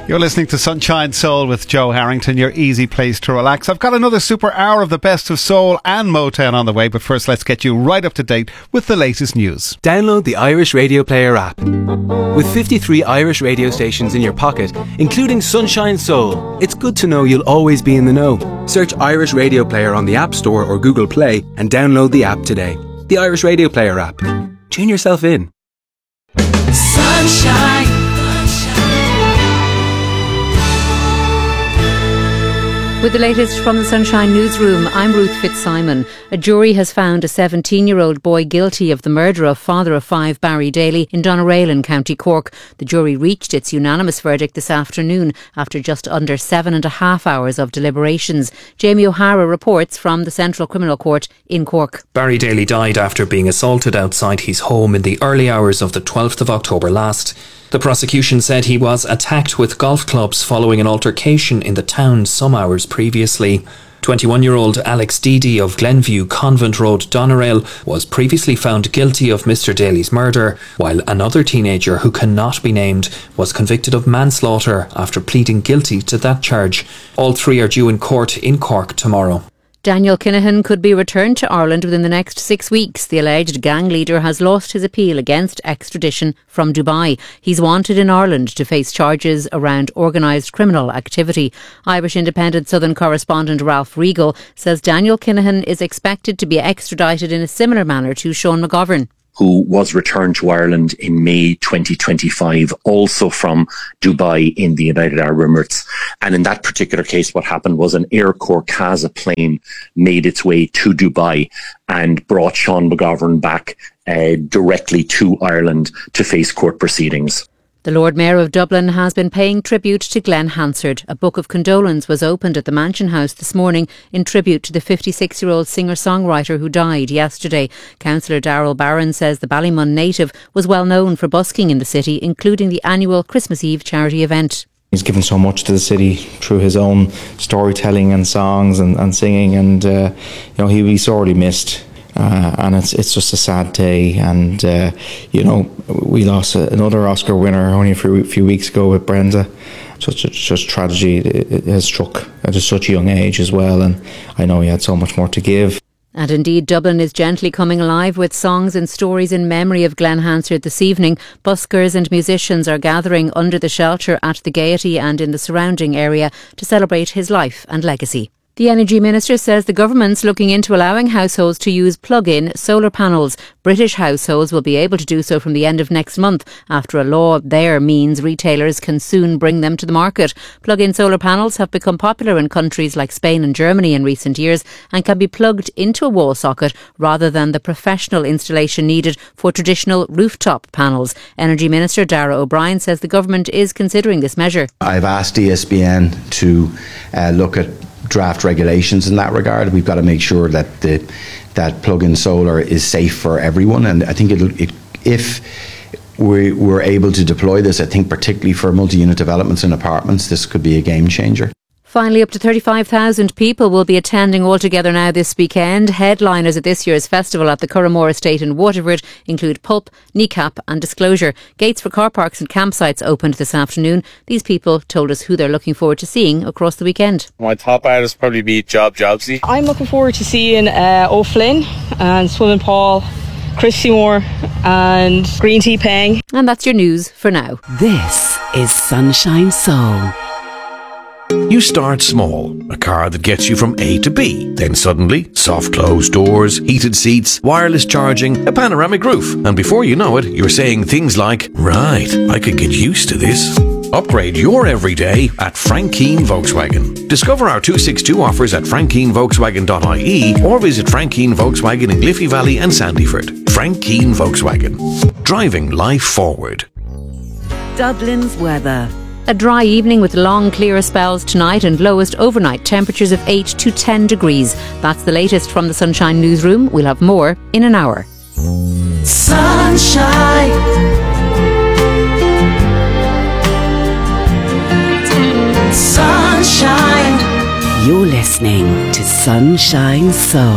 You're listening to Sunshine Soul with Joe Harrington, your easy place to relax. I've got another super hour of the best of soul and Motown on the way, but first let's get you right up to date with the latest news. Download the Irish Radio Player app. With 53 Irish radio stations in your pocket, including Sunshine Soul, it's good to know you'll always be in the know. Search Irish Radio Player on the App Store or Google Play and download the app today. The Irish Radio Player app. Tune yourself in. Sunshine. With the latest from the Sunshine Newsroom, I'm Ruth Fitzsimon. A jury has found a 17-year-old boy guilty of the murder of father of five Barry Daly in Doneraile in County Cork. The jury reached its unanimous verdict this afternoon after just under 7.5 hours of deliberations. Jamie O'Hara reports from the Central Criminal Court in Cork. Barry Daly died after being assaulted outside his home in the early hours of the 12th of October last. The prosecution said he was attacked with golf clubs following an altercation in the town some hours previously. 21-year-old Alex Deedy of Glenview Convent Road, Doneraile, was previously found guilty of Mr Daly's murder, while another teenager who cannot be named was convicted of manslaughter after pleading guilty to that charge. All three are due in court in Cork tomorrow. Daniel Kinahan could be returned to Ireland within the next 6 weeks. The alleged gang leader has lost his appeal against extradition from Dubai. He's wanted in Ireland to face charges around organised criminal activity. Irish Independent Southern correspondent Ralph Regal says Daniel Kinahan is expected to be extradited in a similar manner to Sean McGovern, who was returned to Ireland in May 2025, also from Dubai in the United Arab Emirates. And in that particular case, what happened was an Air Cork CASA plane made its way to Dubai and brought Sean McGovern back directly to Ireland to face court proceedings. The Lord Mayor of Dublin has been paying tribute to Glenn Hansard. A book of condolence was opened at the Mansion House this morning in tribute to the 56-year-old singer-songwriter who died yesterday. Councillor Darrell Barron says the Ballymun native was well known for busking in the city, including the annual Christmas Eve charity event. He's given so much to the city through his own storytelling and songs and singing, and he'll be sorely missed. And it's just a sad day, and we lost another Oscar winner only a few weeks ago with Brenda. Such tragedy. It has struck at such a young age as well, and I know he had so much more to give. And indeed, Dublin is gently coming alive with songs and stories in memory of Glenn Hansard this evening. Buskers and musicians are gathering under the shelter at the Gaiety and in the surrounding area to celebrate his life and legacy. The Energy Minister says the government's looking into allowing households to use plug-in solar panels. British households will be able to do so from the end of next month after a law there means retailers can soon bring them to the market. Plug-in solar panels have become popular in countries like Spain and Germany in recent years and can be plugged into a wall socket rather than the professional installation needed for traditional rooftop panels. Energy Minister Darragh O'Brien says the government is considering this measure. I've asked ESBN to look at draft regulations in that regard. We've got to make sure that that plug-in solar is safe for everyone, and I think if we were able to deploy this, I think particularly for multi-unit developments and apartments, this could be a game changer. Finally, up to 35,000 people will be attending altogether now this weekend. Headliners at this year's festival at the Curramore Estate in Waterford include Pulp, Kneecap and Disclosure. Gates for car parks and campsites opened this afternoon. These people told us who they're looking forward to seeing across the weekend. My top artists probably be Job Jobsy. I'm looking forward to seeing O'Flynn and Swimming Paul, Chris Seymour and Green Tea Peng. And that's your news for now. This is Sunshine Soul. You start small, a car that gets you from A to B. Then suddenly, soft closed doors, heated seats, wireless charging, a panoramic roof. And before you know it, you're saying things like, right, I could get used to this. Upgrade your everyday at Frank Keane Volkswagen. Discover our 262 offers at frankkeanevolkswagen.ie or visit Frank Keane Volkswagen in Liffey Valley and Sandyford. Frank Keane Volkswagen. Driving life forward. Dublin's weather. A dry evening with long clear spells tonight and lowest overnight temperatures of 8 to 10 degrees. That's the latest from the Sunshine Newsroom. We'll have more in an hour. Sunshine. Sunshine. You're listening to Sunshine Soul.